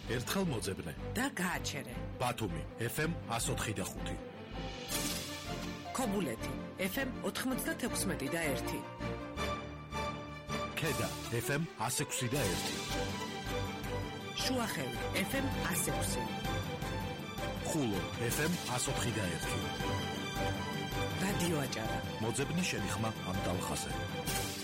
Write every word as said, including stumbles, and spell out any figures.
ერთხელ მოძებნე და გააჩერე. ბათუმი ეფ ემ εκατს ოთხი და ხუთი. ქობულეთი ეფ ემ ოთხმოცდათექვსმეტი და ერთი. ქედა ეფ ემ εκას ექვსი და ერთი. შუახევი ეფ ემ εκას ექვსი. ხულო ეფ ემ εκას ოთხი და ერთი. რადიო აჭარა. მოძებნი შენი ხმა ამ ტალხაზე.